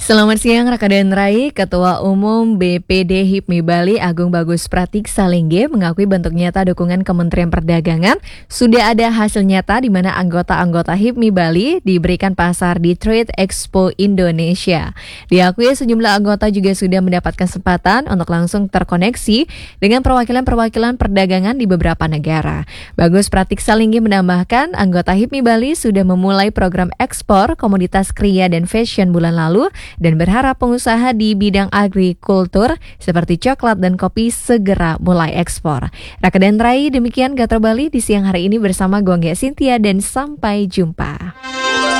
Selamat siang Rakadan Rai, Ketua Umum BPD HIPMI Bali Agung Bagus Pratiksa Lingge mengakui bentuk nyata dukungan Kementerian Perdagangan sudah ada hasil nyata di mana anggota-anggota HIPMI Bali diberikan pasar di Trade Expo Indonesia. Diakui sejumlah anggota juga sudah mendapat kesempatan untuk langsung terkoneksi dengan perwakilan-perwakilan perdagangan di beberapa negara. Bagus Pratiksa Lingge menambahkan anggota HIPMI Bali sudah memulai program ekspor komoditas kria dan fashion bulan lalu dan berharap pengusaha di bidang agrikultur seperti coklat dan kopi segera mulai ekspor. Rakadan Rai, demikian Gatro Bali di siang hari ini bersama Gongge Cynthia dan sampai jumpa.